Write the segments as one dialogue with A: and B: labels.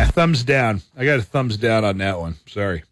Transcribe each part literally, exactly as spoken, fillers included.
A: Yeah, thumbs down. I got a thumbs down on that one. Sorry.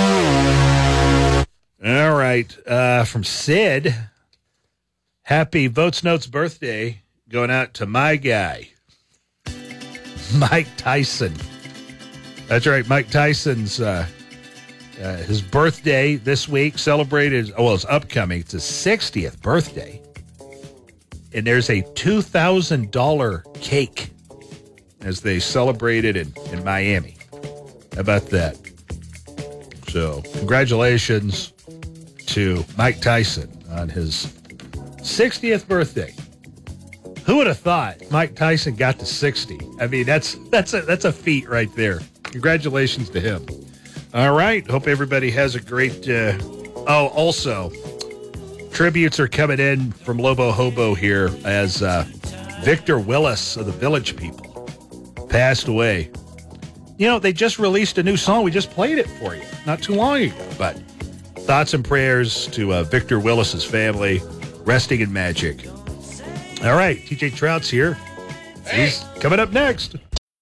A: All right. Uh, from Sid, happy Votes Notes birthday going out to my guy, Mike Tyson. That's right. Mike Tyson's uh, uh, his birthday this week celebrated. Oh, well, it's upcoming. It's his sixtieth birthday. And there's a two thousand dollars cake as they celebrated in, in Miami. How about that? So, congratulations to Mike Tyson on his sixtieth birthday. Who would have thought Mike Tyson got to sixty? I mean, that's that's a that's a feat right there. Congratulations to him. All right. Hope everybody has a great. Uh, oh, also, tributes are coming in from Lobo Hobo here as uh, Victor Willis of the Village People passed away. You know, they just released a new song. We just played it for you not too long ago. But thoughts and prayers to uh, Victor Willis's family, resting in magic. All right, T J Trout's here. Hey. He's coming up next.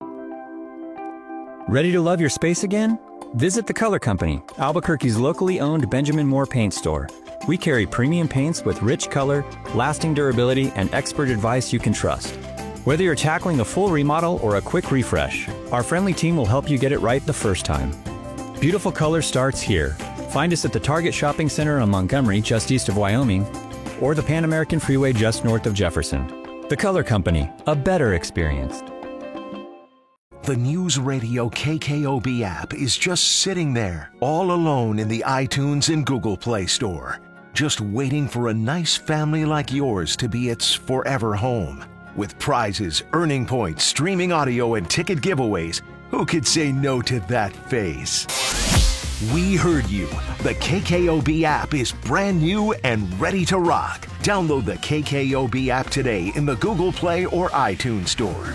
B: Ready to love your space again? Visit The Color Company, Albuquerque's locally owned Benjamin Moore paint store. We carry premium paints with rich color, lasting durability, and expert advice you can trust. Whether you're tackling a full remodel or a quick refresh, our friendly team will help you get it right the first time. Beautiful color starts here. Find us at the Target Shopping Center on Montgomery, just east of Wyoming, or the Pan American Freeway just north of Jefferson. The Color Company, a better experience.
C: The News Radio K K O B app is just sitting there, all alone in the iTunes and Google Play Store, just waiting for a nice family like yours to be its forever home. With prizes, earning points, streaming audio, and ticket giveaways, who could say no to that face? We heard you. The K K O B app is brand new and ready to rock. Download the K K O B app today in the Google Play or iTunes Store.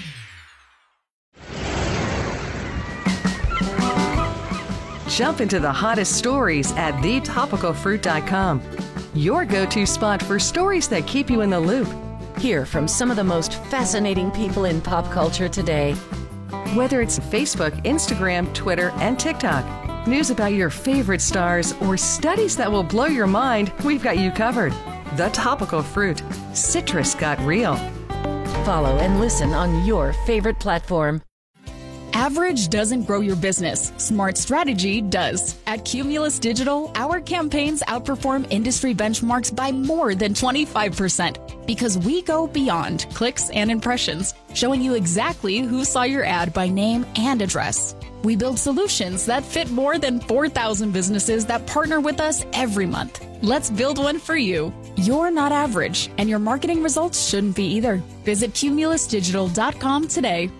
D: Jump into the hottest stories at the topical fruit dot com. Your go-to spot for stories that keep you in the loop.
E: Hear from some of the most fascinating people in pop culture today.
D: Whether it's Facebook, Instagram, Twitter, and TikTok, news about your favorite stars, or studies that will blow your mind, we've got you covered. The Topical Fruit. Citrus got real.
E: Follow and listen on your favorite platform.
F: Average doesn't grow your business. Smart strategy does. At Cumulus Digital, our campaigns outperform industry benchmarks by more than twenty-five percent because we go beyond clicks and impressions, showing you exactly who saw your ad by name and address. We build solutions that fit more than four thousand businesses that partner with us every month. Let's build one for you. You're not average, and your marketing results shouldn't be either. Visit cumulus digital dot com today.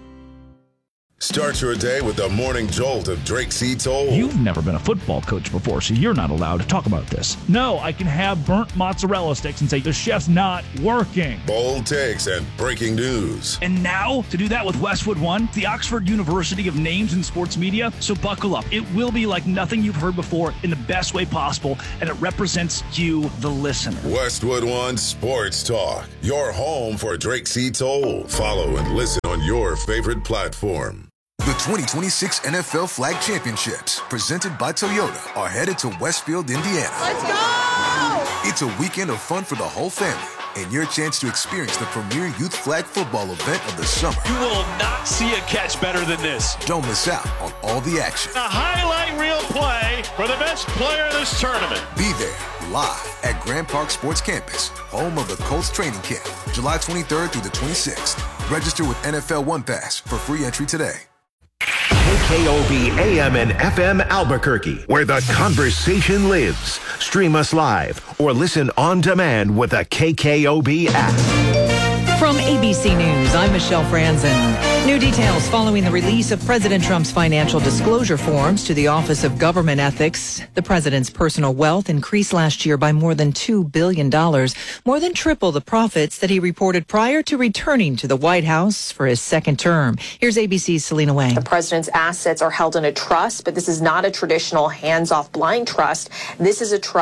G: Start your day with the morning jolt of Drake C. Toll.
H: You've never been a football coach before, so you're not allowed to talk about this. No, I can have burnt mozzarella sticks and say the chef's not working.
G: Bold takes and breaking news.
H: And now, to do that with Westwood One, the Oxford University of Names in Sports Media. So buckle up. It will be like nothing you've heard before in the best way possible, and it represents you, the listener.
G: Westwood One Sports Talk, your home for Drake C. Toll. Follow and listen on your favorite platform.
I: The twenty twenty-six N F L Flag Championships, presented by Toyota, are headed to Westfield, Indiana.
J: Let's go!
I: It's a weekend of fun for the whole family and your chance to experience the premier youth flag football event of the summer.
K: You will not see a catch better than this.
I: Don't miss out on all the action.
K: A highlight reel play for the best player in this tournament.
I: Be there live at Grand Park Sports Campus, home of the Colts training camp, July twenty-third through the twenty-sixth. Register with N F L One Pass for free entry today.
C: K K O B A M and F M Albuquerque, where the conversation lives. Stream us live or listen on demand with the K K O B app.
L: From A B C News, I'm Michelle Franzen. New details following the release of President Trump's financial disclosure forms to the Office of Government Ethics. The president's personal wealth increased last year by more than two billion dollars, more than triple the profits that he reported prior to returning to the White House for his second term. Here's A B C's Selena Wang.
M: The president's assets are held in a trust, but this is not a traditional hands-off blind trust. This is a trust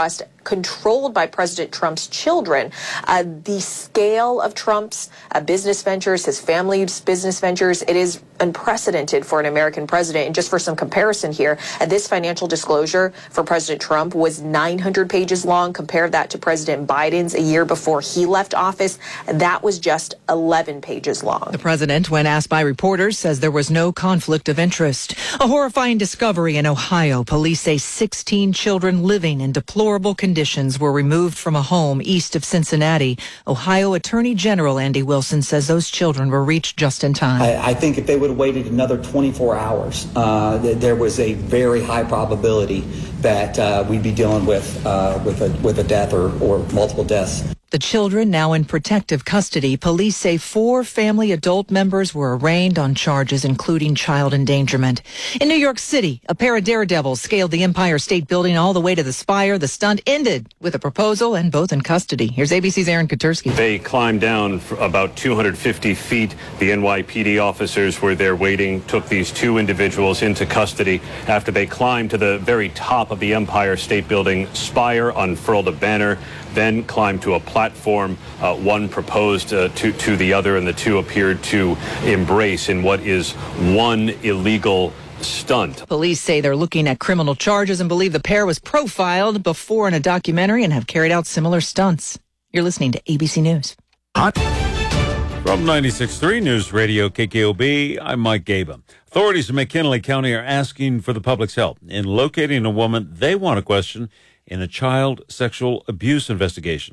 J: controlled by President Trump's children. Uh, the scale of Trump's uh, business ventures, his family's business ventures, it is unprecedented for an American president. And just for some comparison here, uh, this financial disclosure for President Trump was nine hundred pages long. Compare that to President Biden's a year before he left office. That was just eleven pages long.
L: The president, when asked by reporters, says there was no conflict of interest. A horrifying discovery in Ohio. Police say sixteen children living in deplorable conditions were removed from a home east of Cincinnati. Ohio Attorney General Andy Wilson says those children were reached just in time.
M: I, I think if they would have waited another twenty-four hours, uh, th- there was a very high probability that uh, we'd be dealing with uh, with a with a death or, or multiple deaths.
L: The children now in protective custody. Police say four family adult members were arraigned on charges, including child endangerment. In New York City, a pair of daredevils scaled the Empire State Building all the way to the spire. The stunt ended with a proposal and both in custody. Here's A B C's Aaron Katursky.
N: They climbed down for about two hundred fifty feet. The N Y P D officers were there waiting, took these two individuals into custody after they climbed to the very top of the Empire State Building spire, unfurled a banner, then climbed to a platform. Uh, one proposed uh, to, to the other, and the two appeared to embrace in what is one illegal stunt.
L: Police say they're looking at criminal charges and believe the pair was profiled before in a documentary and have carried out similar stunts. You're listening to A B C News.
O: Hot. From ninety-six point three News Radio K K O B, I'm Mike Gaba. Authorities in McKinley County are asking for the public's help in locating a woman they want to question in a child sexual abuse investigation.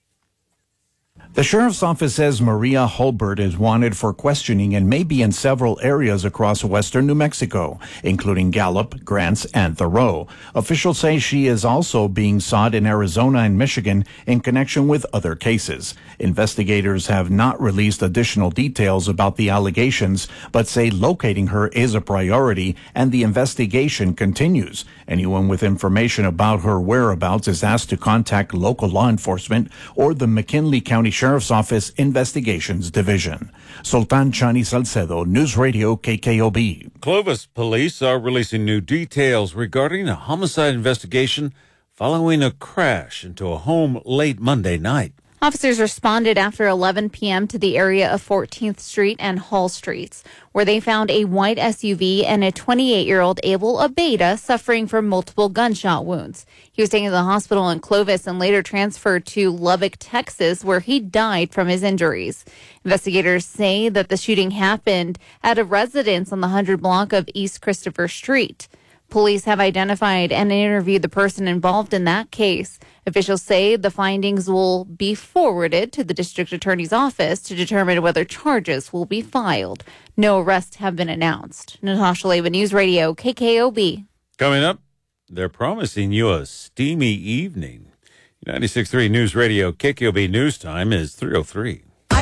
P: The sheriff's office says Maria Holbert is wanted for questioning and may be in several areas across western New Mexico, including Gallup, Grants, and Thoreau. Officials say she is also being sought in Arizona and Michigan in connection with other cases. Investigators have not released additional details about the allegations, but say locating her is a priority and the investigation continues. Anyone with information about her whereabouts is asked to contact local law enforcement or the McKinley County Sheriff's Office Investigations Division. Sultan Chani Salcedo, News Radio K K O B.
O: Clovis police are releasing new details regarding a homicide investigation following a crash into a home late Monday night.
Q: Officers responded after eleven p.m. to the area of fourteenth Street and Hall Streets, where they found a white S U V and a twenty-eight-year-old Abel Abeda suffering from multiple gunshot wounds. He was taken to the hospital in Clovis and later transferred to Lubbock, Texas, where he died from his injuries. Investigators say that the shooting happened at a residence on the one hundred block of East Christopher Street. Police have identified and interviewed the person involved in that case. Officials say the findings will be forwarded to the district attorney's office to determine whether charges will be filed. No arrests have been announced. Natasha Leva, News Radio, K K O B.
O: Coming up, they're promising you a steamy evening. ninety-six point three News Radio, K K O B News Time is three oh three.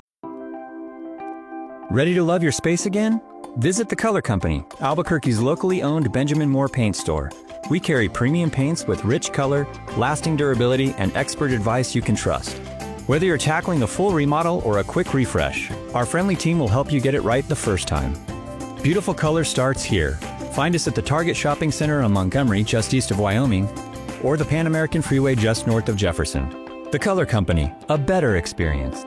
B: Ready to love your space again? Visit The Color Company, Albuquerque's locally owned Benjamin Moore paint store. We carry premium paints with rich color, lasting durability, and expert advice you can trust. Whether you're tackling a full remodel or a quick refresh, our friendly team will help you get it right the first time. Beautiful color starts here. Find us at the Target Shopping Center on Montgomery, just east of Wyoming, or the Pan American Freeway just north of Jefferson. The Color Company, a better experience.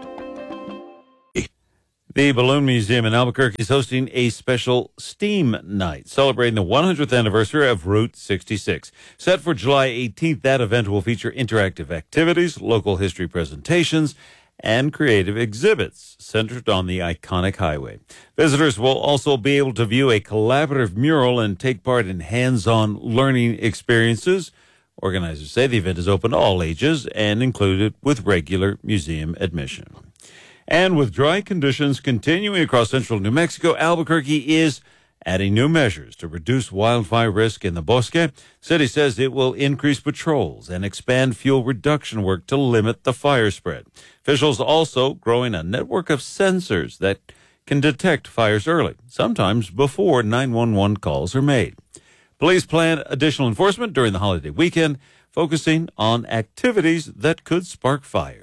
O: The Balloon Museum in Albuquerque is hosting a special STEAM night celebrating the one hundredth anniversary of Route sixty-six. Set for July eighteenth, that event will feature interactive activities, local history presentations, and creative exhibits centered on the iconic highway. Visitors will also be able to view a collaborative mural and take part in hands-on learning experiences. Organizers say the event is open to all ages and included with regular museum admission. And with dry conditions continuing across central New Mexico, Albuquerque is adding new measures to reduce wildfire risk in the Bosque. City says it will increase patrols and expand fuel reduction work to limit the fire spread. Officials also growing a network of sensors that can detect fires early, sometimes before nine one one calls are made. Police plan additional enforcement during the holiday weekend, focusing on activities that could spark fires.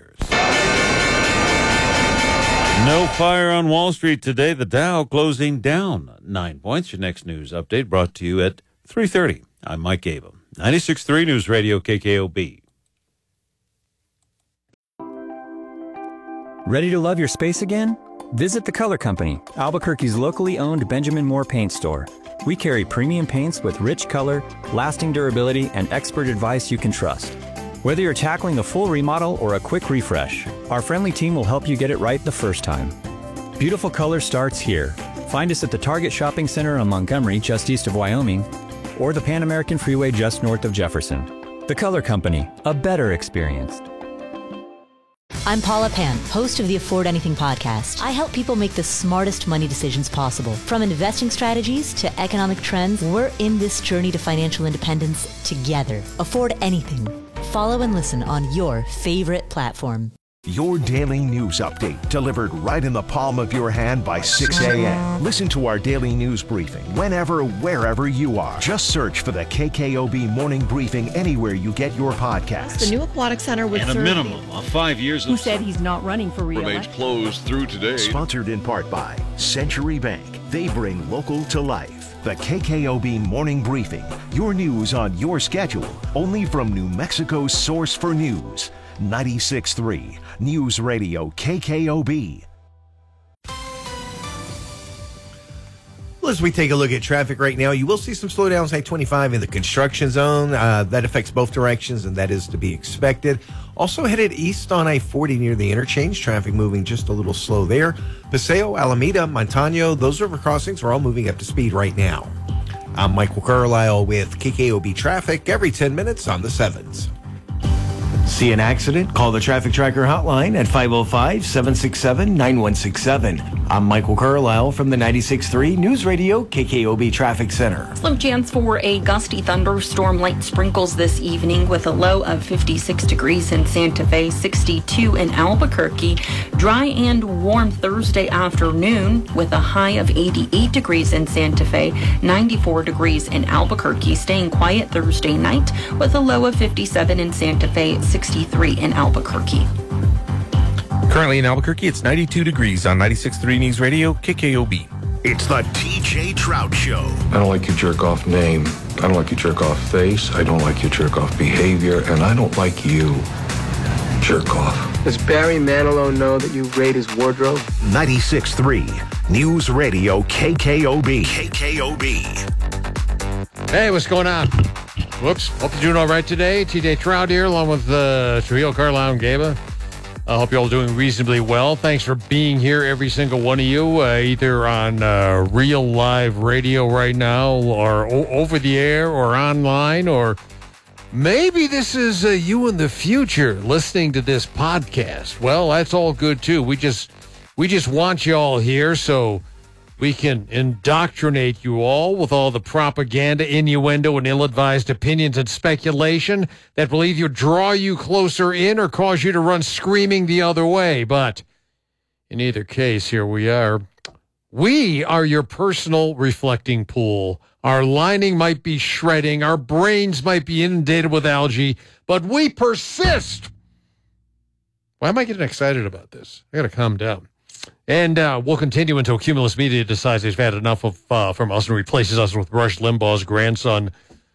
O: No fire on Wall Street today. The Dow closing down nine points. Your next news update brought to you at three thirty. I'm Mike Gaba. ninety-six point three News Radio K K O B.
B: Ready to love your space again? Visit The Color Company, Albuquerque's locally owned Benjamin Moore paint store. We carry premium paints with rich color, lasting durability, and expert advice you can trust. Whether you're tackling a full remodel or a quick refresh, our friendly team will help you get it right the first time. Beautiful color starts here. Find us at the Target Shopping Center on Montgomery, just east of Wyoming, or the Pan American Freeway just north of Jefferson. The Color Company, a better experience.
R: I'm Paula Pan, host of the Afford Anything podcast. I help people make the smartest money decisions possible. From investing strategies to economic trends, we're in this journey to financial independence together. Afford Anything. Follow and listen on your favorite platform.
C: Your daily news update delivered right in the palm of your hand by six a.m. Listen to our daily news briefing whenever, wherever you are. Just search for the K K O B Morning Briefing anywhere you get your podcasts.
S: The new aquatic center with
T: and a minimum of five years.
S: Who said he's not running for re-election?
T: Remains closed through today.
C: Sponsored in part by Century Bank. They bring local to life. The K K O B Morning Briefing. Your news on your schedule. Only from New Mexico's source for news. ninety-six point three News Radio K K O B.
U: Well, as we take a look at traffic right now, you will see some slowdowns I twenty-five in the construction zone. Uh, that affects both directions, and that is to be expected. Also headed east on I forty near the interchange. Traffic moving just a little slow there. Paseo, Alameda, Montano, those river crossings are all moving up to speed right now. I'm Michael Carlisle with K K O B Traffic every ten minutes on the sevens. See an accident? Call the Traffic Tracker hotline at five oh five, seven six seven, nine one six seven. I'm Michael Carlisle from the ninety-six point three News Radio K K O B Traffic Center.
V: Slim chance for a gusty thunderstorm, light sprinkles this evening with a low of fifty-six degrees in Santa Fe, sixty-two in Albuquerque. Dry and warm Thursday afternoon with a high of eighty-eight degrees in Santa Fe, ninety-four degrees in Albuquerque. Staying quiet Thursday night with a low of fifty-seven in Santa Fe, sixty-three in Albuquerque.
W: Currently in Albuquerque, it's ninety-two degrees on ninety-six point three News Radio, K K O B.
C: It's the T J Trout Show.
X: I don't like your jerk-off name. I don't like your jerk-off face. I don't like your jerk-off behavior. And I don't like you, jerk-off.
Y: Does Barry Manilow know that you raid his wardrobe?
C: ninety-six point three News Radio K K O B. K K O B.
Z: Hey, what's going on? Whoops. Hope you're doing all right today. T J Trout here, along with uh, Trujillo, Carlisle, and Gaba. I hope you're all doing reasonably well. Thanks for being here, every single one of you, uh, either on uh, real live radio right now or o- over the air or online, or maybe this is uh, you in the future listening to this podcast. Well, that's all good, too. We just, we just want you all here so we can indoctrinate you all with all the propaganda, innuendo, and ill-advised opinions and speculation that will either draw you closer in or cause you to run screaming the other way. But in either case, here we are. We are your personal reflecting pool. Our lining might be shredding. Our brains might be inundated with algae, but we persist. Why am I getting excited about this? I got to calm down. And uh, we'll continue until Cumulus Media decides they've had enough of uh, from us and replaces us with Rush Limbaugh's grandson.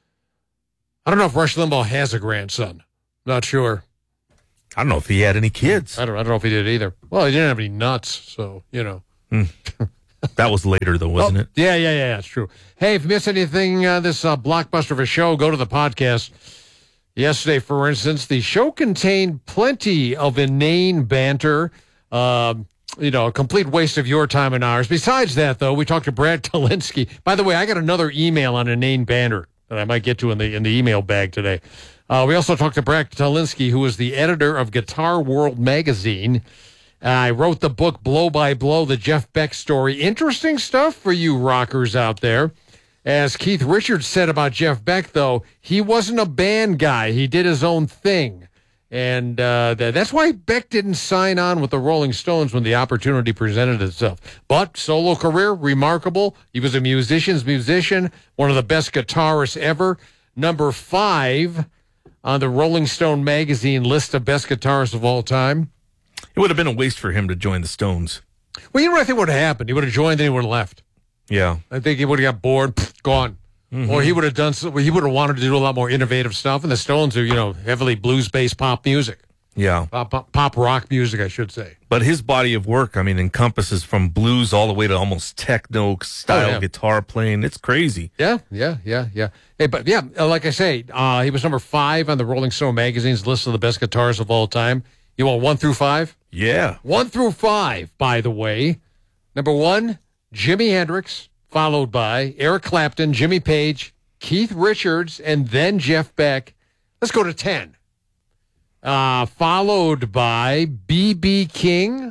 Z: I don't know if Rush Limbaugh has a grandson. Not sure.
W: I don't know if he had any kids.
Z: I don't. I don't know if he did either. Well, he didn't have any nuts, so you know.
W: Mm. That was later, though, wasn't
Z: oh,
W: it?
Z: Yeah, yeah, yeah. It's true. Hey, if you missed anything uh, this uh, blockbuster of a show, go to the podcast. Yesterday, for instance, the show contained plenty of inane banter. Um, You know, a complete waste of your time and ours. Besides that, though, we talked to Brad Talinsky. By the way, I got another email on inane banter that I might get to in the in the email bag today. Uh, we also talked to Brad Talinsky, who is the editor of Guitar World magazine. I uh, wrote the book Blow by Blow, the Jeff Beck story. Interesting stuff for you rockers out there. As Keith Richards said about Jeff Beck, though, he wasn't a band guy. He did his own thing. And uh, that's why Beck didn't sign on with the Rolling Stones when the opportunity presented itself. But solo career, remarkable. He was a musician's musician, one of the best guitarists ever. Number five on the Rolling Stone magazine list of best guitarists of all time.
W: It would have been a waste for him to join the Stones.
Z: Well, you know what I think would have happened? He would have joined, then he would have left.
W: Yeah.
Z: I think he would have got bored, gone. Mm-hmm. Or he would have done. He would have wanted to do a lot more innovative stuff. And the Stones are, you know, heavily blues-based pop music.
W: Yeah.
Z: Pop, pop, pop rock music, I should say.
W: But his body of work, I mean, encompasses from blues all the way to almost techno style
Z: Oh, yeah.
W: guitar playing. It's crazy.
Z: Yeah, yeah, yeah, yeah. Hey, but yeah, uh, like I say, uh, he was number five on the Rolling Stone magazine's list of the best guitarists of all time. You want one through five?
W: Yeah.
Z: One through five, by the way. Number one, Jimi Hendrix, followed by Eric Clapton, Jimmy Page, Keith Richards, and then Jeff Beck. Let's go to ten. Uh, followed by B B King,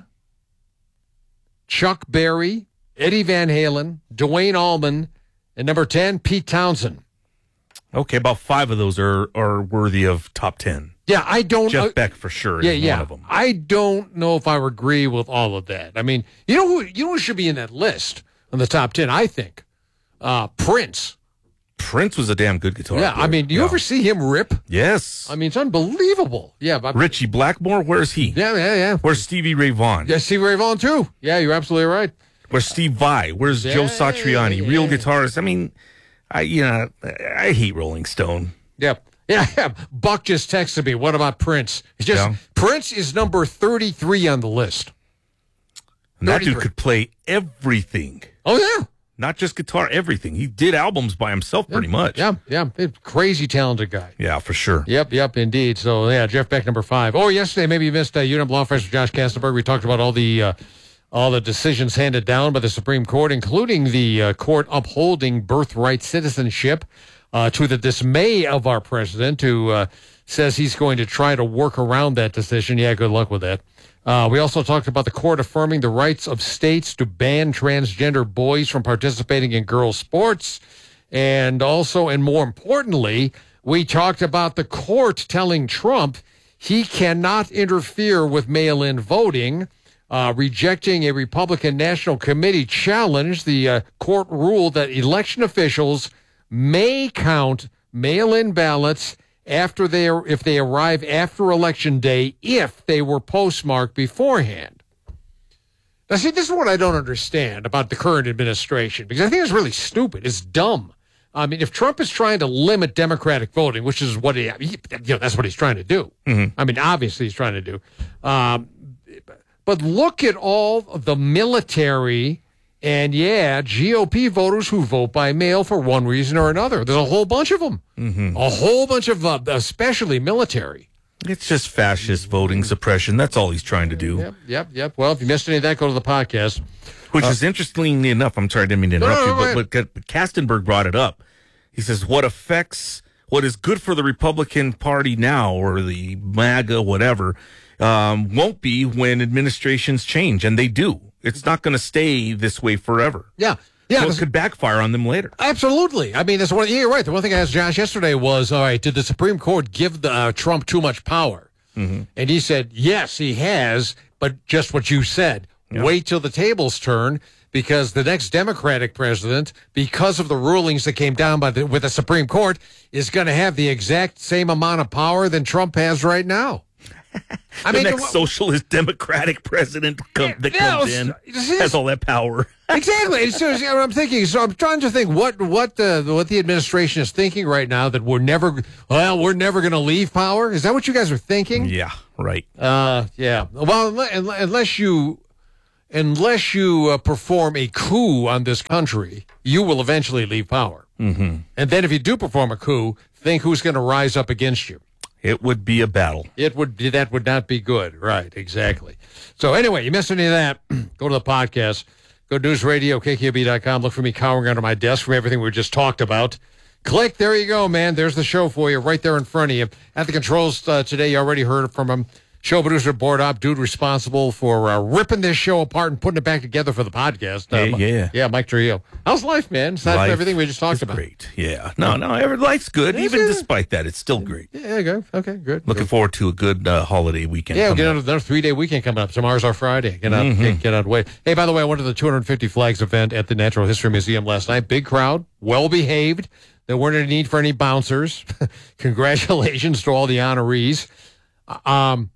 Z: Chuck Berry, Eddie Van Halen, Dwayne Allman, and number ten, Pete Townsend.
W: Okay, about five of those are, are worthy of top ten.
Z: Yeah, I don't...
W: Jeff
Z: uh,
W: Beck for sure
Z: yeah,
W: is
Z: yeah.
W: one of them.
Z: I don't know if I agree with all of that. I mean, you know who you know who should be in that list on the top ten, I think? Uh, Prince.
W: Prince was a damn good guitar
Z: Yeah,
W: player.
Z: I mean, do you
W: Yeah.
Z: ever see him rip?
W: Yes.
Z: I mean, it's unbelievable. Yeah, but
W: Richie Blackmore, where's he?
Z: Yeah, yeah, yeah.
W: Where's Stevie Ray Vaughan?
Z: Yeah, Stevie Ray Vaughan, too. Yeah, you're absolutely right.
W: Where's Steve Vai? Where's
Z: Yeah,
W: Joe Satriani?
Z: yeah.
W: Real guitarists. I mean, I you know, I hate Rolling Stone.
Z: Yep. Yeah, yeah. Buck just texted me. What about Prince? It's just
W: Yeah.
Z: Prince is number thirty-three on the list.
W: And that dude
Z: thirty-three.
W: could play everything.
Z: Oh, yeah.
W: Not just guitar, everything. He did albums by himself pretty much.
Z: Yeah, yeah. Crazy talented guy.
W: Yeah, for sure.
Z: Yep, yep, indeed. So, yeah, Jeff Beck, number five. Oh, yesterday, maybe you missed uh, U N M Law Professor Josh Kastenberg. We talked about all the uh, all the decisions handed down by the Supreme Court, including the uh, court upholding birthright citizenship, uh, to the dismay of our president, who uh, says he's going to try to work around that decision. Yeah, good luck with that. Uh, we also talked about the court affirming the rights of states to ban transgender boys from participating in girls' sports. And also, and more importantly, we talked about the court telling Trump he cannot interfere with mail-in voting, uh, rejecting a Republican National Committee challenge. The uh, court ruled that election officials may count mail-in ballots after they are, if they arrive after Election Day, if they were postmarked beforehand. Now, see, this is what I don't understand about the current administration, because I think it's really stupid. It's dumb. I mean, if Trump is trying to limit Democratic voting, which is what he, he you know, that's what he's trying to do.
W: Mm-hmm.
Z: I mean, obviously he's trying to do. Um, but look at all of the military and, yeah, G O P voters who vote by mail for one reason or another. There's a whole bunch of them.
W: Mm-hmm.
Z: A whole bunch of, uh, especially military.
W: It's just fascist voting suppression. That's all he's trying to do.
Z: Yep, yep, yep. Well, if you missed any of that, go to the podcast.
W: Which
Z: Uh,
W: is interestingly enough, I'm sorry, I didn't mean to
Z: No,
W: interrupt
Z: no, no,
W: you, but, but, but Kastenberg brought it up. He says, what affects, what is good for the Republican Party now, or the MAGA, whatever, um, won't be when administrations change, and they do. It's not going to stay this way forever.
Z: Yeah. Yeah,
W: so it could backfire on them later.
Z: Absolutely. I mean, that's one. Yeah, you're right. The one thing I asked Josh yesterday was, all right, did the Supreme Court give the, uh, Trump too much power?
W: Mm-hmm.
Z: And he said, yes, he has, but just what you said.
W: Yeah.
Z: Wait till the tables turn, because the next Democratic president, because of the rulings that came down by the, with the Supreme Court, is going to have the exact same amount of power than Trump has right now.
W: I the mean, next socialist democratic president come, that
Z: yeah,
W: comes in has all that power.
Z: Exactly. So, you know, I'm thinking. So I'm trying to think what what the what the administration is thinking right now, that we're never well we're never going to leave power. Is that what you guys are thinking?
W: Yeah. Right.
Z: Uh. Yeah. Well, unless you unless you uh, perform a coup on this country, you will eventually leave power.
W: Mm-hmm.
Z: And then if you do perform a coup, think who's going to rise up against you.
W: It would be a battle.
Z: It would be, that would not be good. Right, exactly. So anyway, you missed any of that, go to the podcast. Go to News Radio, K K O B dot com. Look for me cowering under my desk from everything we just talked about. Click, there you go, man. There's the show for you right there in front of you. At the controls uh, today, you already heard from him. Show producer, board op, dude responsible for uh, ripping this show apart and putting it back together for the podcast. Uh,
W: yeah, yeah.
Z: Yeah, Mike Trio. How's life, man? Aside
W: life
Z: from everything we just talked about.
W: Great. Yeah. No, no, every, life's good.
Z: Is
W: Even
Z: it?
W: despite that, it's still great.
Z: Yeah, okay, okay, good.
W: Looking
Z: good.
W: forward to a good uh, holiday weekend.
Z: Yeah, we'll
W: coming
Z: get
W: up.
Z: another, another three-day weekend coming up. Tomorrow's our Friday. Get out,
W: Mhm.
Z: get, get out of the way. Hey, by the way, I went to the two hundred fifty Flags event at the Natural History Museum last night. Big crowd, well-behaved. There weren't any need for any bouncers. Congratulations to all the honorees. Um,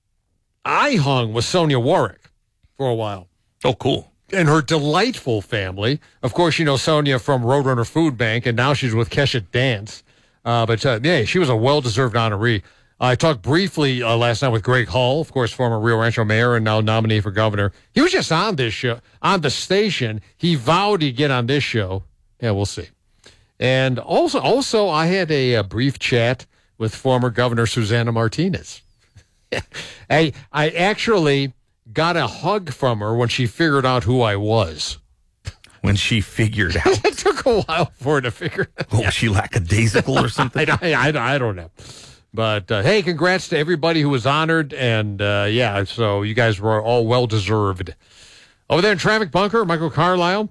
Z: I hung with Sonia Warwick for a while.
W: Oh, cool.
Z: And her delightful family. Of course, you know Sonia from Roadrunner Food Bank, and now she's with Kesha Dance. Uh, but, uh, yeah, she was a well-deserved honoree. I talked briefly uh, last night with Greg Hull, of course, former Rio Rancho mayor and now nominee for governor. He was just on this show, on the station. He vowed he'd get on this show. Yeah, we'll see. And also, also, I had a, a brief chat with former Governor Susana Martinez. I, I actually got a hug from her when she figured out who I was.
W: When she figured out.
Z: It took a while for her to figure it out.
W: Oh, was she lackadaisical or something?
Z: I, I, I, I don't know. But, uh, hey, congrats to everybody who was honored. And, uh, yeah, so you guys were all well-deserved. Over there in Traffic Bunker, Michael Carlisle.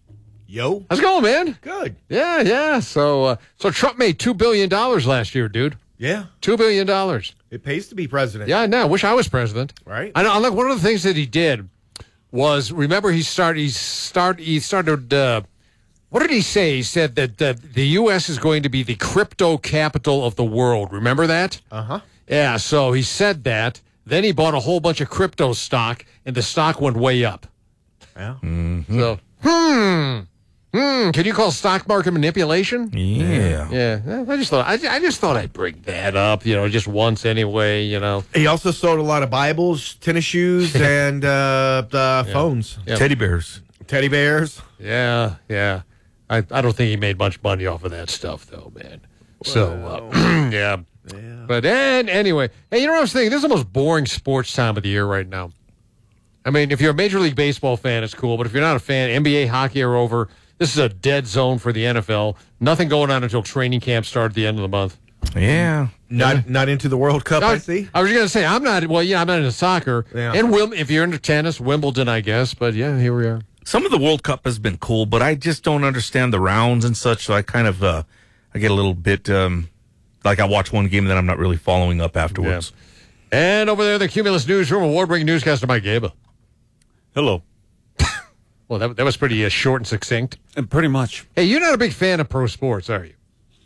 U: Yo.
Z: How's it going, man?
U: Good.
Z: Yeah, yeah. So uh, so Trump made two billion dollars last year, dude.
U: Yeah.
Z: two billion dollars.
U: It pays to be president.
Z: Yeah, I know. Wish I was president.
U: Right.
Z: I know. Like, one of the things that he did was, remember, he started, he start, he started, uh, what did he say? He said that uh, the U S is going to be the crypto capital of the world. Remember that?
U: Uh-huh.
Z: Yeah, so he said that. Then he bought a whole bunch of crypto stock, and the stock went way up.
U: Yeah.
W: Mm-hmm.
Z: So, hmm. Hmm. Can you call stock market manipulation?
W: Yeah.
Z: Yeah. I just thought I, I just thought I'd bring that up, you know, just once anyway, you know.
U: He also sold a lot of Bibles, tennis shoes, and uh, the
Z: Yeah.
U: phones.
Z: Yeah.
W: Teddy bears.
U: Teddy bears.
Z: Yeah, yeah. I, I don't think he made much money off of that stuff, though, man. So, uh, yeah.
U: Yeah.
Z: But and, anyway, hey, you know what I was thinking? This is the most boring sports time of the year right now. I mean, if you're a Major League Baseball fan, it's cool. But if you're not a fan, N B A, hockey are over. This is a dead zone for the N F L. Nothing going on until training camp starts at the end of the month.
W: Yeah.
U: Not
Z: Yeah.
U: not into the World Cup, I,
Z: I,
U: see.
Z: I was going to say, I'm not, well, yeah, I'm not into soccer.
U: Yeah.
Z: And Wim, if you're into tennis, Wimbledon, I guess. But yeah, here we are.
W: Some of the World Cup has been cool, but I just don't understand the rounds and such. So I kind of, uh, I get a little bit, um, like I watch one game and then I'm not really following up afterwards.
Z: Yeah. And over there, the Cumulus Newsroom, award-winning newscaster Mike Gaba.
B: Hello.
Z: Well, that, that was pretty uh, short and succinct.
B: And pretty much.
Z: Hey, you're not a big fan of pro sports, are you?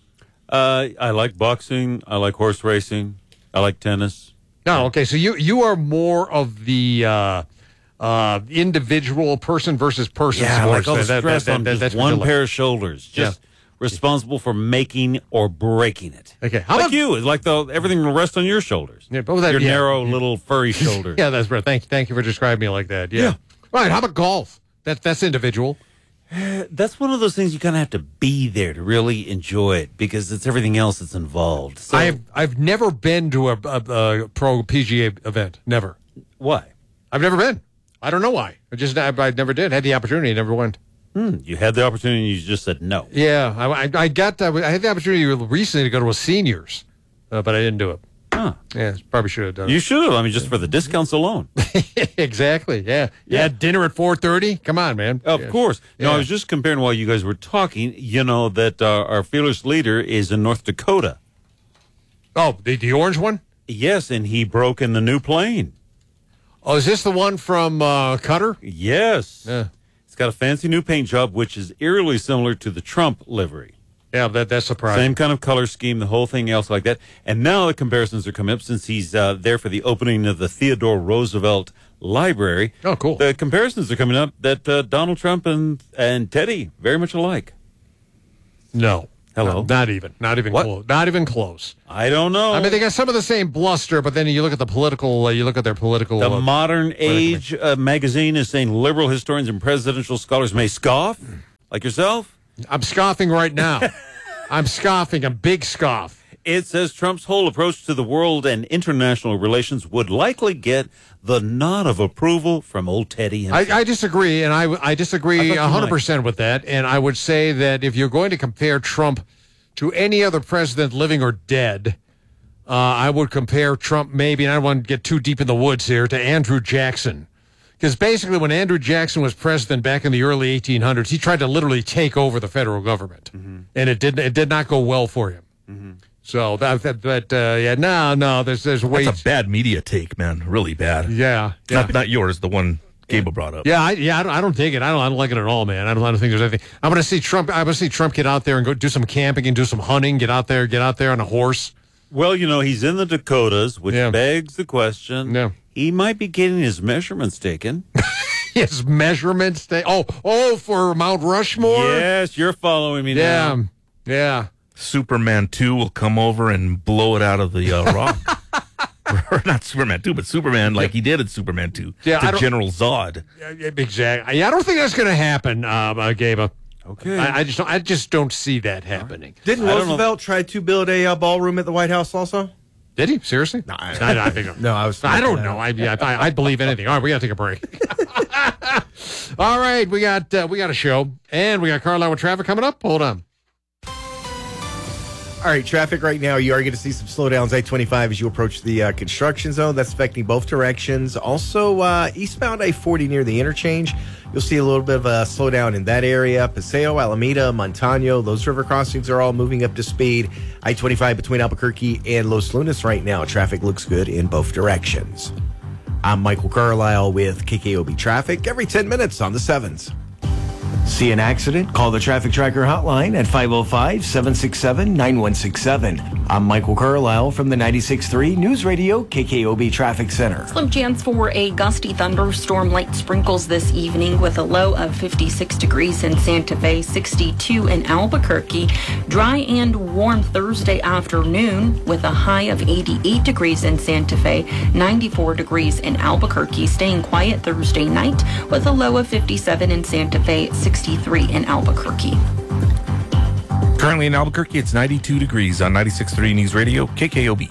B: Uh, I like boxing. I like horse racing. I like tennis.
Z: No, okay. So you you are more of the uh, uh, individual person versus person
B: Yeah,
Z: sports.
B: like all the
Z: That-
B: stress
Z: that-
B: on
Z: that-
B: just
Z: that's what
B: one
Z: you like.
B: pair of shoulders. Just responsible for making or breaking it.
Z: Okay. How
B: like
Z: about
B: you? It's like the everything will rest on your shoulders.
Z: Yeah, but with that,
B: your
Z: yeah.
B: narrow little furry shoulders.
Z: Yeah, that's right. Thank thank you for describing me like that. Yeah.
B: Yeah.
Z: Right. How about golf? That that's individual.
B: That's one of those things you kind of have to be there to really enjoy it because it's everything else that's involved. So,
Z: I've I've never been to a, a, a pro P G A event. Never.
B: why?
Z: I've never been. I don't know why. I just I, I never did. Had the opportunity, never went.
B: Hmm, you had the opportunity, you just said no.
Z: Yeah, I, I, I got I had the opportunity recently to go to a seniors, uh, but I didn't do it.
B: Huh.
Z: Yeah, probably should have done
B: You
Z: it.
B: should have. I mean, just for the discounts alone.
Z: Exactly. Yeah. Yeah.
B: Yeah.
Z: Dinner at four thirty. Come on, man.
B: Of
Z: Yeah.
B: course. No,
Z: Yeah.
B: I was just comparing while you guys were talking. You know that uh, our fearless leader is in North Dakota.
Z: Oh, the the orange one.
B: Yes, and he broke in the new plane.
Z: Oh, is this the one from uh, Qatar?
B: Yes.
Z: Yeah.
B: It's got a fancy new paint job, which is eerily similar to the Trump livery.
Z: Yeah, that that's surprising.
B: Same kind of color scheme, the whole thing else like that. And now the comparisons are coming up since he's uh, there for the opening of the Theodore Roosevelt Library.
Z: Oh, cool.
B: The comparisons are coming up that uh, Donald Trump and, and Teddy very much alike.
Z: No.
B: Hello?
Z: No, not even. Not even
B: What?
Z: close. Not even close.
B: I don't know.
Z: I mean, they got some of the same bluster, but then you look at the political. Uh, you look at their political.
B: The
Z: uh,
B: Modern Age uh, magazine is saying liberal historians and presidential scholars may scoff, like yourself.
Z: I'm scoffing right now. I'm scoffing. A big scoff.
B: It says Trump's whole approach to the world and international relations would likely get the nod of approval from old Teddy.
Z: I, I disagree, and I, I
B: I
Z: disagree
B: thought you
Z: one hundred percent with that. And I would say that if you're going to compare Trump to any other president, living or dead, uh, I would compare Trump maybe, and I don't want to get too deep in the woods here, to Andrew Jackson. Because basically when Andrew Jackson was president back in the early eighteen hundreds, he tried to literally take over the federal government. Mm-hmm. And it did, it did not go well for him. Mm-hmm. So that, that, that uh, yeah, no, no, there's, there's way.
W: That's a bad media take, man. Really bad.
Z: Yeah. yeah.
W: Not, not yours, the one Gable brought up.
Z: Yeah, I, yeah, I don't, I don't dig it. I don't, I don't like it at all, man. I don't, I don't think there's anything. I'm going to see Trump. I'm going to see Trump get out there and go do some camping and do some hunting. Get out there, get out there on a horse.
B: Well, you know, he's in the Dakotas, which
Z: Yeah.
B: begs the question.
Z: Yeah.
B: He might be getting his measurements taken.
Z: His measurements. They, oh, oh, for Mount Rushmore.
B: Yes, you're following me
Z: Yeah,
B: now.
Z: yeah.
W: Superman two will come over and blow it out of the uh, rock. or not Superman two, but Superman like he did in Superman two
Z: Yeah, I
W: to
Z: don't-
W: General Zod.
Z: Yeah, exactly. I don't think that's going to happen, um, uh, Gabe.
O: Okay.
Z: I, I just don't, I just don't see that happening.
U: Didn't
Z: I don't know-
U: Roosevelt try to build a uh, ballroom at the White House also?
Z: Did he? Seriously? No, I, I think
U: no, I was.
Z: I don't know. I, I, I believe anything. All right, we got to take a break. All right, we got uh, we got a show, and we got Carlisle with traffic coming up. Hold on.
U: All right, traffic right now. You are going to see some slowdowns I twenty-five as you approach the uh, construction zone. That's affecting both directions. Also, uh, eastbound I forty near the interchange. You'll see a little bit of a slowdown in that area. Paseo, Alameda, Montano, those river crossings are all moving up to speed. I twenty-five between Albuquerque and Los Lunas right now. Traffic looks good in both directions. I'm Michael Carlisle with K K O B Traffic every ten minutes on the sevens.
A: See an accident? Call the Traffic Tracker hotline at five oh five, seven six seven, nine one six seven. I'm Michael Carlisle from the ninety-six point three News Radio K K O B Traffic Center.
V: Slim chance for a gusty thunderstorm, light sprinkles this evening with a low of fifty-six degrees in Santa Fe, sixty-two in Albuquerque. Dry and warm Thursday afternoon with a high of eighty-eight degrees in Santa Fe, ninety-four degrees in Albuquerque. Staying quiet Thursday night with a low of fifty-seven in Santa Fe, sixty-three in Albuquerque.
W: Currently in Albuquerque, it's ninety-two degrees on ninety-six point three News Radio, K K O B.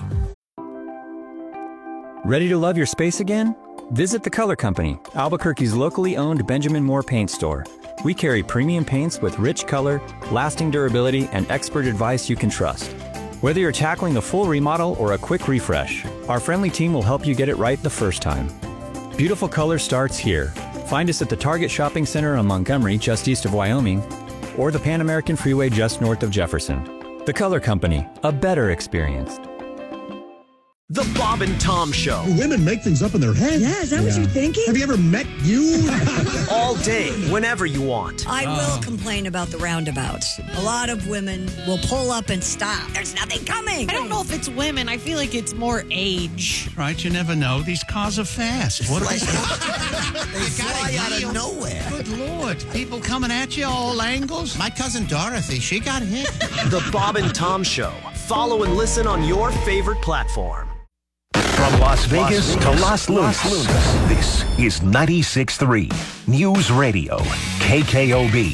B: Ready to love your space again? Visit The Color Company, Albuquerque's locally owned Benjamin Moore paint store. We carry premium paints with rich color, lasting durability, and expert advice you can trust. Whether you're tackling a full remodel or a quick refresh, our friendly team will help you get it right the first time. Beautiful color starts here. Find us at the Target Shopping Center on Montgomery, just east of Wyoming, or the Pan American Freeway just north of Jefferson. The Color Company, a better experience.
D: The Bob and Tom Show.
E: Women make things up in their head.
F: Yeah, is that what you're thinking?
E: Have you ever met you?
D: All day, whenever you want.
F: I will complain about the roundabouts. A lot of women will pull up and stop. There's nothing coming.
G: I don't know if it's women. I feel like it's more age.
E: Right, you never know. These cars are fast. What
D: They
E: fly
D: out of nowhere.
E: Good Lord. People coming at you all angles. My cousin Dorothy, she got hit.
D: The Bob and Tom Show. Follow and listen on your favorite platform.
C: From Las Vegas, to Las Lunas, this is ninety-six point three News Radio, K K O B.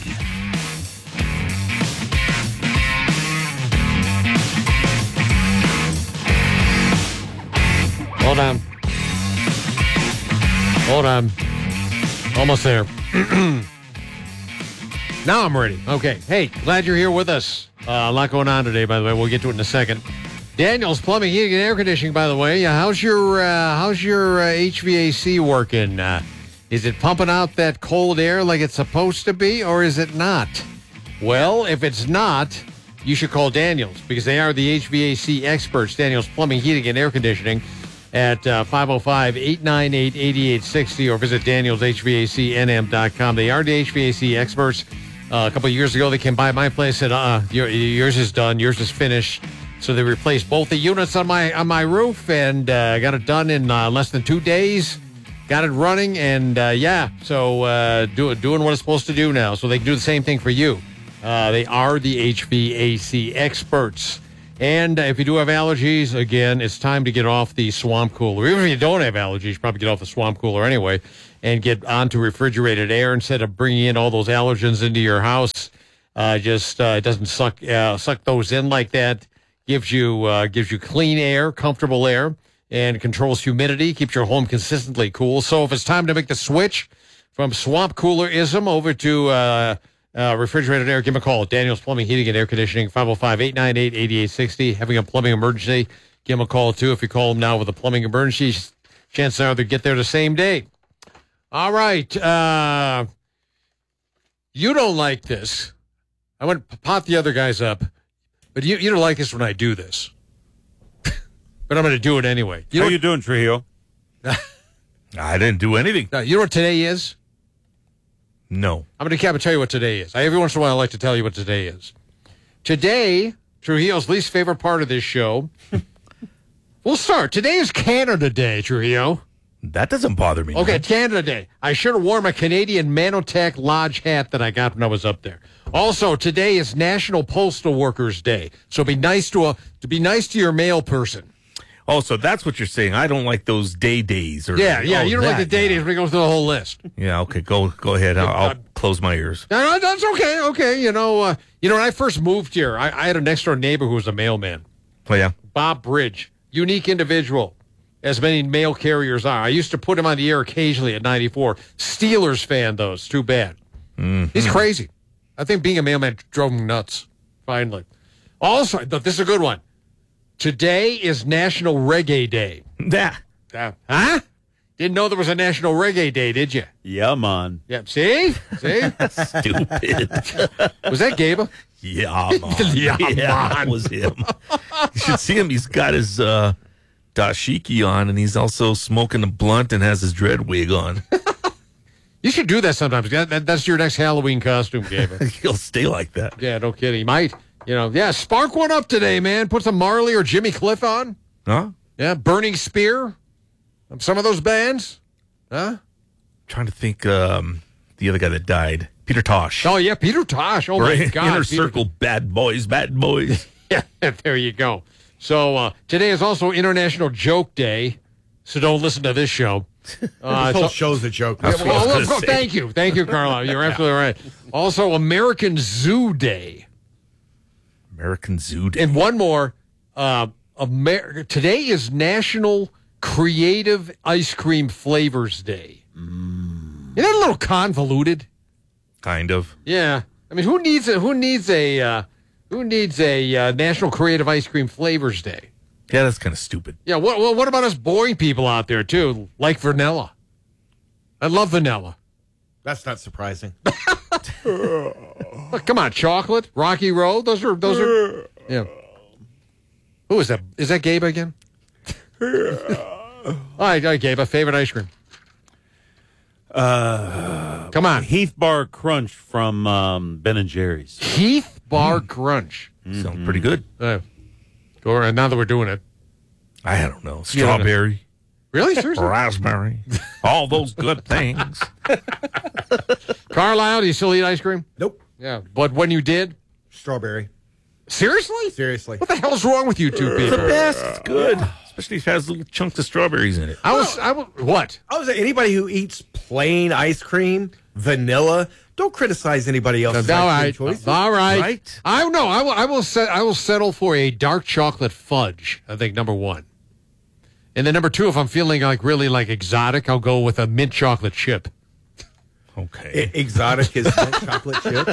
Z: Hold on. Hold on. Almost there. Now I'm ready. Okay. Hey, glad you're here with us. Uh, a lot going on today, by the way. We'll get to it in a second. Daniel's Plumbing, Heating, and Air Conditioning, by the way. Uh, how's your uh, how's your uh, H V A C working? Uh, is it pumping out that cold air like it's supposed to be, or is it not? Well, if it's not, you should call Daniels, because they are the H V A C experts. Daniel's Plumbing, Heating, and Air Conditioning at uh, five oh five, eight nine eight, eight eight six oh or visit daniels h v a c n m dot com. They are the H V A C experts. Uh, a couple of years ago, they came by my place and said, uh, your, yours is done, yours is finished. So they replaced both the units on my on my roof and uh, got it done in uh, less than two days. Got it running, and uh, yeah, so uh, do, doing what it's supposed to do now. So they can do the same thing for you. Uh, they are the H V A C experts. And uh, if you do have allergies, again, it's time to get off the swamp cooler. Even if you don't have allergies, you probably get off the swamp cooler anyway and get onto refrigerated air instead of bringing in all those allergens into your house. Uh, just uh, it doesn't suck uh, suck those in like that. Gives you uh, gives you clean air, comfortable air, and controls humidity, keeps your home consistently cool. So if it's time to make the switch from swamp coolerism over to uh, uh, refrigerated air, give them a call. Daniel's Plumbing, Heating, and Air Conditioning, five oh five, eight nine eight, eight eight six oh. Having a plumbing emergency, give them a call, too. If you call them now with a plumbing emergency, chances are they'll get there the same day. All right. Uh, you don't like this. I want to pot the other guys up. But you, you don't like this when I do this. But I'm going to do it anyway. You
O: How
Z: know
O: you doing, Trujillo?
W: I didn't do anything.
Z: Uh, you know what today is?
W: No.
Z: I'm going to I'm gonna tell you what today is. I, every once in a while, I like to tell you what today is. Today, Trujillo's least favorite part of this show. We'll start. Today is Canada Day, Trujillo.
W: That doesn't bother me.
Z: Okay,
W: man.
Z: Canada Day. I should have worn my Canadian Manotech Lodge hat that I got when I was up there. Also, today is National Postal Workers Day, so be nice to a to be nice to your mail person.
W: Oh, so that's what you're saying. I don't like those day days. Or,
Z: Yeah, yeah.
W: oh,
Z: you don't
W: that,
Z: like the day days when it goes through the whole list.
W: Yeah, okay. Go go ahead. I'll, I'll close my ears.
Z: No, no, that's okay. Okay, you know, uh, you know, when I first moved here, I, I had a next door neighbor who was a mailman.
W: Oh, yeah?
Z: Bob Bridge, unique individual, as many mail carriers are. I used to put him on the air occasionally at ninety-four. Steelers fan, though. It's too bad.
W: Mm-hmm.
Z: He's crazy. I think being a mailman drove him nuts, finally. Also, this is a good one. Today is National Reggae Day.
W: Yeah.
Z: Uh, huh? Didn't know there was a National Reggae Day, did you?
O: Yeah, man.
Z: Yeah. See? See?
W: Stupid.
Z: Was that Gabe?
W: Yeah, man.
Z: Yeah,
W: yeah,
Z: man.
W: that was him. You should see him. He's got his uh, dashiki on, and he's also smoking a blunt and has his dread wig on.
Z: You should do that sometimes. That, that, that's your next Halloween costume, Gabe.
W: He'll stay like that.
Z: Yeah, no kidding. He might. You know, yeah, spark one up today, man. Put some Marley or Jimmy Cliff on.
W: Huh?
Z: Yeah, Burning Spear. Some of those bands. Huh?
W: Trying to think um, the other guy that died. Peter Tosh.
Z: Oh, yeah, Peter Tosh. Oh,
W: right?
Z: my God.
W: Inner
Z: Peter...
W: Circle, bad boys, bad boys.
Z: Yeah, there you go. So uh, today is also International Joke Day, so don't listen to this show. Uh,
U: this whole
Z: so,
U: show's a joke.
Z: Yeah, well, well, well, thank you. Thank you, Carla. You're absolutely right. Also, American Zoo Day.
W: American Zoo Day.
Z: And one more. Uh, Amer- today is National Creative Ice Cream Flavors Day. Mm. Isn't that a little convoluted?
W: Kind of.
Z: Yeah. I mean, who needs a who needs a uh, who needs a uh, National Creative Ice Cream Flavors Day?
W: Yeah, that's kind of stupid.
Z: Yeah. What well, what about us boring people out there too, like vanilla? I love vanilla.
U: That's not surprising.
Z: Look, come on, chocolate, Rocky Road. Those are those are. Yeah. Who is that? Is that Gabe again? all right, all right, Gabe. A favorite ice cream.
O: Uh,
Z: Come on.
O: Heath Bar Crunch from um, Ben and Jerry's.
Z: Heath Bar mm. Crunch.
W: Mm-hmm. Sounds pretty good.
Z: Uh, or now that we're doing it.
W: I don't know. Strawberry.
Z: Don't know. Really? Seriously?
W: Raspberry. All those good things.
Z: Carlisle, do you still eat ice cream?
U: Nope.
Z: Yeah. But when you did?
U: Strawberry.
Z: Seriously?
U: Seriously.
Z: What the hell's wrong with you two people?
W: It's the best. It's good. Especially if it has little chunks of strawberries in it.
Z: I was, I was, what?
U: I was anybody who eats plain ice cream, vanilla. Don't criticize anybody else's
Z: all
U: ice
Z: right.
U: cream choices.
Z: All right.
W: Right?
Z: I no. I will. I will. Set, I will settle for a dark chocolate fudge. I think number one. And then number two, if I'm feeling like really like exotic, I'll go with a mint chocolate chip.
W: Okay.
U: I- exotic is mint chocolate chip.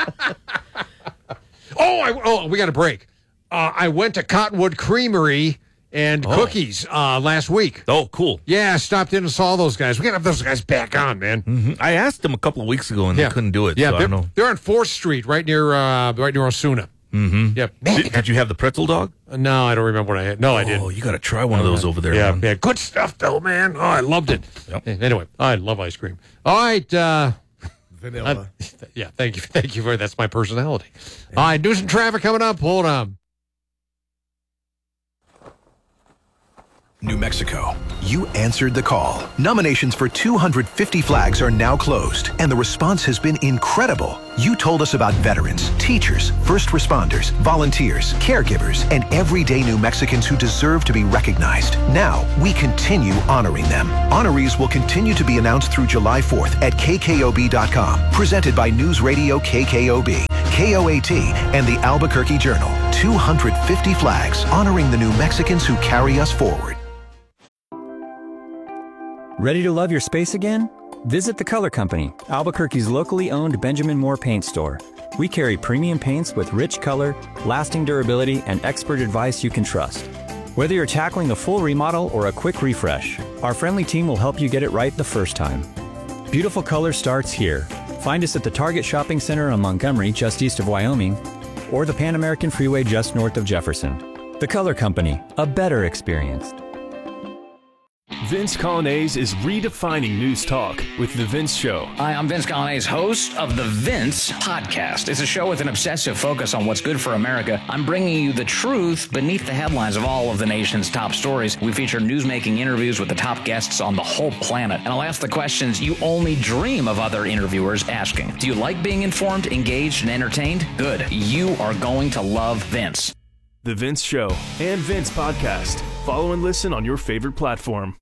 Z: Oh, I, oh, we got a break. Uh, I went to Cottonwood Creamery and
W: Oh.
Z: Cookies uh, last week.
W: Oh, cool.
Z: Yeah, I stopped in and saw those guys. We got to have those guys back on, man.
W: Mm-hmm. I asked them a couple of weeks ago and
Z: Yeah.
W: they couldn't do it.
Z: Yeah,
W: so I
Z: they're,
W: don't know.
Z: they're on Fourth Street, right near uh, right near Osuna.
W: Mm-hmm.
Z: Yep.
W: Did, did you have the pretzel dog?
Z: Uh, no, I don't remember what I had. No, I
W: Oh,
Z: didn't.
W: you got to try one of those over there.
Z: Yeah,
W: man.
Z: yeah, good stuff though, man. Oh, I loved it.
W: Yep.
Z: Anyway, I love ice cream. All right, uh,
U: Vanilla.
Z: I, yeah, thank you, thank you for that's my personality. All right, news and traffic coming up. Hold on.
H: New Mexico. You answered the call. Nominations for two hundred fifty flags are now closed, and the response has been incredible. You told us about veterans, teachers, first responders, volunteers, caregivers, and everyday New Mexicans who deserve to be recognized. Now, we continue honoring them. Honorees will continue to be announced through July fourth at K K O B dot com. Presented by News Radio K K O B, K O A T, and the Albuquerque Journal. two hundred fifty flags honoring the New Mexicans who carry us forward.
B: Ready to love your space again? Visit The Color Company, Albuquerque's locally owned Benjamin Moore paint store. We carry premium paints with rich color, lasting durability, and expert advice you can trust. Whether you're tackling a full remodel or a quick refresh, our friendly team will help you get it right the first time. Beautiful color starts here. Find us at the Target Shopping Center on Montgomery, just east of Wyoming, or the Pan American Freeway just north of Jefferson. The Color Company, a better experience.
I: Vince Colonnese is redefining news talk with The Vince Show.
J: Hi, I'm Vince Colonnese, host of The Vince Podcast. It's a show with an obsessive focus on what's good for America. I'm bringing you the truth beneath the headlines of all of the nation's top stories. We feature newsmaking interviews with the top guests on the whole planet. And I'll ask the questions you only dream of other interviewers asking. Do you like being informed, engaged, and entertained? Good. You are going to love Vince.
I: The Vince Show and Vince Podcast. Follow and listen on your favorite platform.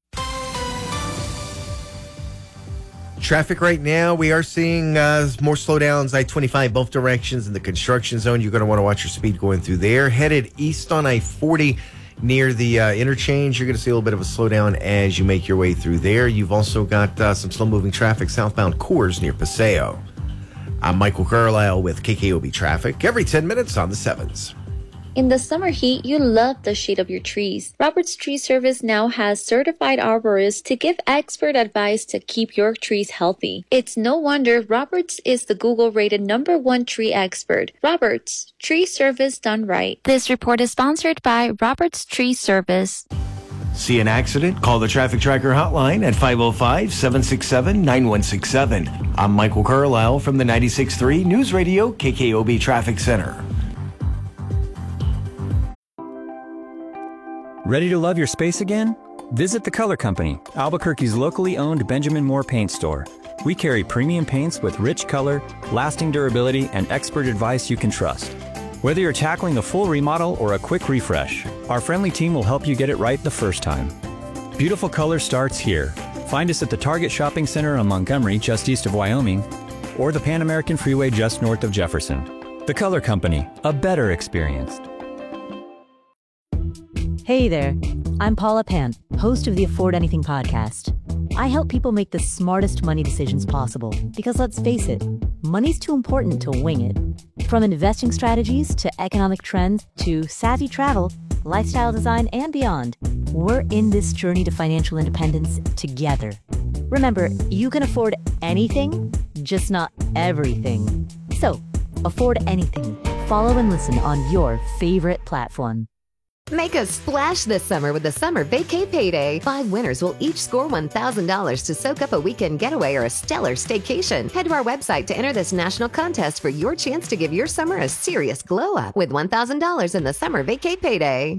U: Traffic right now, we are seeing uh, more slowdowns, I twenty-five, both directions in the construction zone. You're going to want to watch your speed going through there. Headed east on I forty near the uh, interchange, you're going to see a little bit of a slowdown as you make your way through there. You've also got uh, some slow-moving traffic southbound Coors near Paseo. I'm Michael Carlisle with K K O B Traffic, every ten minutes on the sevens.
K: In the summer heat, you love the shade of your trees. Roberts Tree Service now has certified arborists to give expert advice to keep your trees healthy. It's no wonder Roberts is the Google-rated number one tree expert. Roberts, tree service done right.
L: This report is sponsored by Roberts Tree Service.
A: See an accident? Call the Traffic Tracker hotline at five oh five, seven six seven, nine one six seven. I'm Michael Carlisle from the ninety-six point three News Radio K K O B Traffic Center.
B: Ready to love your space again? Visit The Color Company, Albuquerque's locally owned Benjamin Moore paint store. We carry premium paints with rich color, lasting durability, and expert advice you can trust. Whether you're tackling a full remodel or a quick refresh, our friendly team will help you get it right the first time. Beautiful color starts here. Find us at the Target Shopping Center on Montgomery, just east of Wyoming, or the Pan American Freeway just north of Jefferson. The Color Company, a better experience.
R: Hey there, I'm Paula Pan, host of the Afford Anything podcast. I help people make the smartest money decisions possible because let's face it, money's too important to wing it. From investing strategies to economic trends to savvy travel, lifestyle design, and beyond, we're in this journey to financial independence together. Remember, you can afford anything, just not everything. So, afford anything. Follow and listen on your favorite platform.
M: Make a splash this summer with the Summer Vacay Payday. Five winners will each score one thousand dollars to soak up a weekend getaway or a stellar staycation. Head to our website to enter this national contest for your chance to give your summer a serious glow up with one thousand dollars in the Summer Vacay Payday.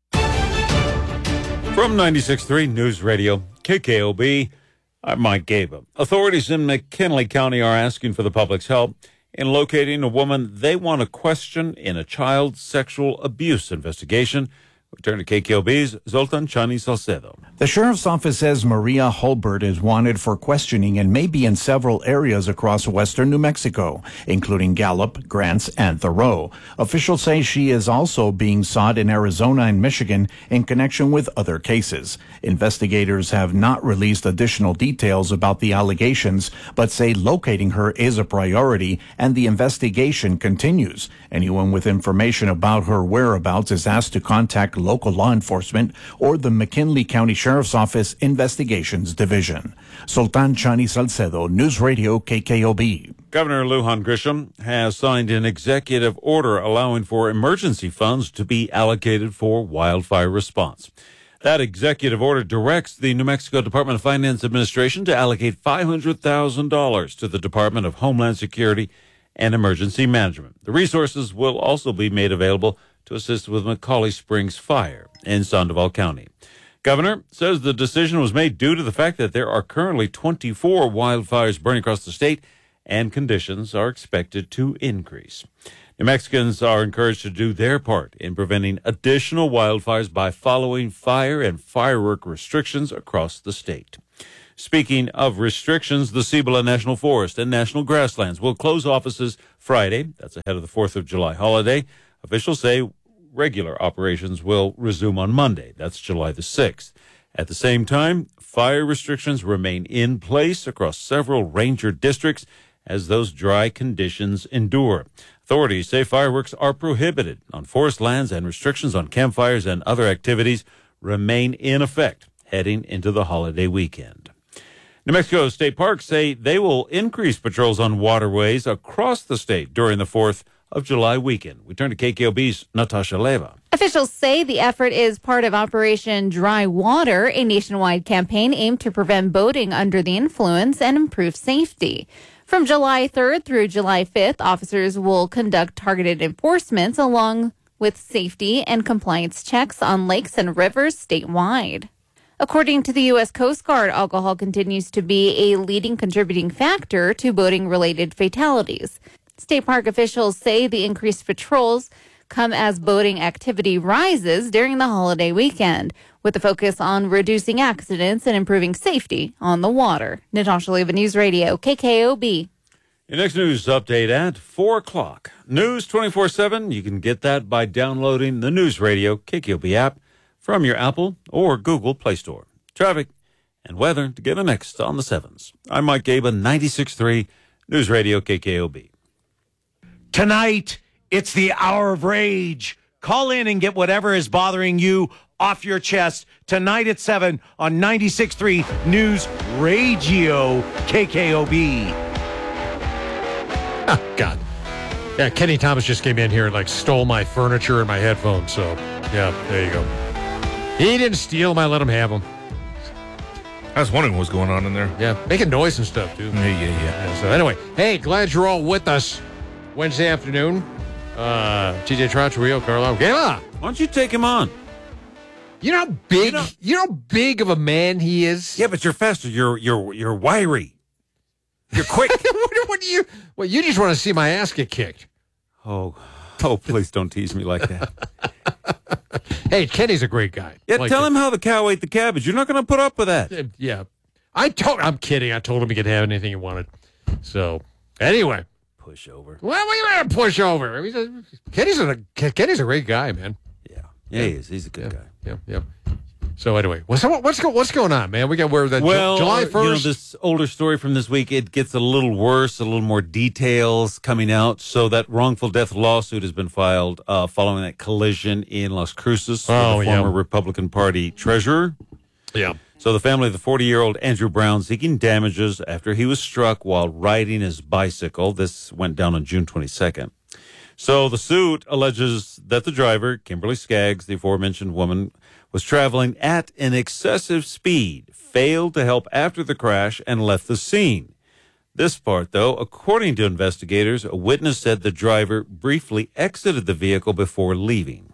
O: From ninety-six point three News Radio, K K O B, I'm Mike Gaba. Authorities in McKinley County are asking for the public's help in locating a woman they want to question in a child sexual abuse investigation. We turn to K K O B's Zoltan Chani Salcedo.
N: The sheriff's office says Maria Hulbert is wanted for questioning and may be in several areas across western New Mexico, including Gallup, Grants, and Thoreau. Officials say she is also being sought in Arizona and Michigan in connection with other cases. Investigators have not released additional details about the allegations, but say locating her is a priority and the investigation continues. Anyone with information about her whereabouts is asked to contact local law enforcement or the McKinley County Sheriff's Office Investigations Division. Sultan Chani Salcedo, News Radio K K O B.
O: Governor Lujan Grisham has signed an executive order allowing for emergency funds to be allocated for wildfire response. That executive order directs the New Mexico Department of Finance Administration to allocate five hundred thousand dollars to the Department of Homeland Security and Emergency Management. The resources will also be made available to assist with McCauley Springs Fire in Sandoval County. Governor says the decision was made due to the fact that there are currently twenty-four wildfires burning across the state, and conditions are expected to increase. New Mexicans are encouraged to do their part in preventing additional wildfires by following fire and firework restrictions across the state. Speaking of restrictions, the Cibola National Forest and National Grasslands will close offices Friday. That's ahead of the fourth of July holiday. Officials say regular operations will resume on Monday. That's July the sixth. At the same time, fire restrictions remain in place across several ranger districts as those dry conditions endure. Authorities say fireworks are prohibited on forest lands and restrictions on campfires and other activities remain in effect heading into the holiday weekend. New Mexico state parks say they will increase patrols on waterways across the state during the fourth of July weekend. We turn to K K O B's Natasha Leva.
P: Officials say the effort is part of Operation Dry Water, a nationwide campaign aimed to prevent boating under the influence and improve safety. From July third through July fifth, officers will conduct targeted enforcements along with safety and compliance checks on lakes and rivers statewide. According to the U S Coast Guard, alcohol continues to be a leading contributing factor to boating-related fatalities. State park officials say the increased patrols come as boating activity rises during the holiday weekend, with a focus on reducing accidents and improving safety on the water. Natasha Leva, News Radio, K K O B.
O: Your next news update at four o'clock. News twenty-four seven. You can get that by downloading the News Radio K K O B app from your Apple or Google Play Store. Traffic and weather together next on the sevens. I'm Mike Gaba, ninety-six point three News Radio K K O B.
A: Tonight, it's the hour of rage. Call in and get whatever is bothering you off your chest. Tonight at seven on ninety-six point three News Radio K K O B.
Z: Oh, God. Yeah, Kenny Thomas just came in here and, like, stole my furniture and my headphones. So, yeah, there you go. He didn't steal them. I let him have them.
W: I was wondering what was going on in there.
Z: Yeah, making noise and stuff, too.
W: Yeah, yeah, yeah.
Z: yeah so, anyway, hey, glad you're all with us Wednesday afternoon. Uh, T J Trout, Rio, Carlisle. Gayla!
O: Why don't you take him on?
Z: You know how big, you know, you know how big of a man he is?
O: Yeah, but you're faster. You're, you're, you're wiry. You're quick.
Z: what, what do you, well, you just want to see my ass get kicked.
O: Oh, oh, please don't tease me like that.
Z: Hey, Kenny's a great guy.
O: Yeah,
Z: like
O: tell
Z: it.
O: him how the cow ate the cabbage. You're not going to put up with that.
Z: Uh, yeah. I told, I'm kidding. I told him he could have anything he wanted. So, anyway.
O: Push over.
Z: Well, what are you going to push over? He's a, Kenny's, a, Kenny's a great guy, man.
O: Yeah. Yeah, he is. He's a good
Z: yeah.
O: guy.
Z: Yeah, yeah. So anyway, what's what's go, what's going on, man? We got where the
O: well,
Z: July first.
O: You know, this older story from this week, it gets a little worse, a little more details coming out. So that wrongful death lawsuit has been filed uh, following that collision in Las Cruces
Z: oh,
O: with the
Z: yeah.
O: former Republican Party treasurer.
Z: Yeah.
O: So the family of the forty-year-old Andrew Brown seeking damages after he was struck while riding his bicycle. This went down on June twenty-second. So the suit alleges that the driver, Kimberly Skaggs, the aforementioned woman, was traveling at an excessive speed, failed to help after the crash, and left the scene. This part, though, according to investigators, a witness said the driver briefly exited the vehicle before leaving.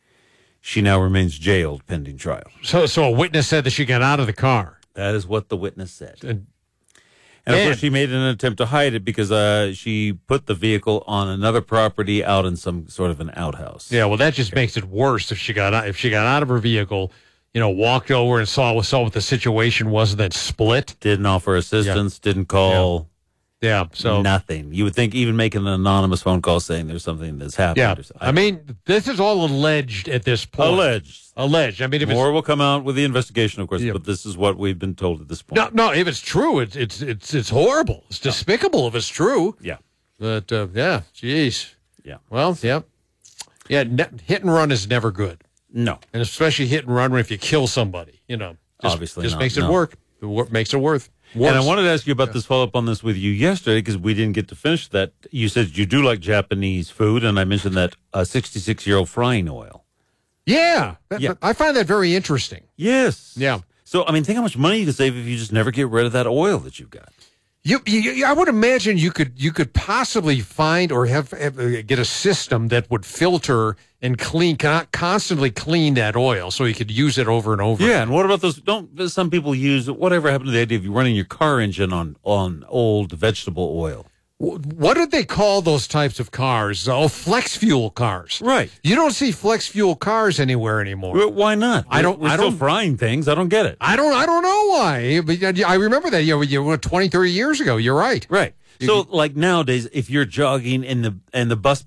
O: She now remains jailed pending trial.
Z: So, so a witness said that she got out of the car.
O: That is what the witness said.
Z: And,
O: and of
Z: man.
O: course, she made an attempt to hide it because uh, she put the vehicle on another property out in some sort of an outhouse.
Z: Yeah, well, that just okay. makes it worse if she got out, if she got out of her vehicle, you know, walked over and saw saw what the situation was, and then split.
O: Didn't offer assistance. Yeah. Didn't call.
Z: Yeah. yeah, so
O: nothing. You would think even making an anonymous phone call saying there's something that's happened.
Z: Yeah,
O: or something.
Z: I mean, this is all alleged at this point.
O: Alleged.
Z: Alleged. I mean, if
O: more
Z: it's,
O: will come out with the investigation, of course.
Z: Yeah.
O: But this is what we've been told at this point.
Z: No, no. If it's true, it's it's it's it's horrible. It's despicable no. if it's true.
O: Yeah.
Z: But uh, yeah, jeez.
O: Yeah.
Z: Well, yeah, yeah. Ne- hit and run is never good.
O: No,
Z: and especially hit and run if you kill somebody. You know, just,
O: obviously,
Z: just
O: not,
Z: makes it
O: no.
Z: work. It wor- makes it worth. Worse.
O: And I wanted to ask you about yeah. this follow up on this with you yesterday because we didn't get to finish that. You said you do like Japanese food, and I mentioned that uh, sixty-six year old frying oil.
Z: Yeah, that,
O: yeah,
Z: I find that very interesting.
O: Yes.
Z: Yeah.
O: So, I mean, think how much money you could save if you just never get rid of that oil that you've got.
Z: You, you, I would imagine you could you could possibly find or have, have get a system that would filter and clean, constantly clean that oil, so you could use it over and over.
O: Yeah, and what about those? Don't some people use whatever happened to the idea of you running your car engine on on old vegetable oil?
Z: What did they call those types of cars? Oh, flex fuel cars.
O: Right.
Z: You don't see flex fuel cars anywhere anymore.
O: Well, why not?
Z: I don't.
O: We're
Z: I
O: still
Z: don't
O: frying things. I don't get it.
Z: I don't. I don't know why. But I remember that. You know, twenty, thirty years ago. You're right.
O: Right. So, like nowadays, if you're jogging and the and the bus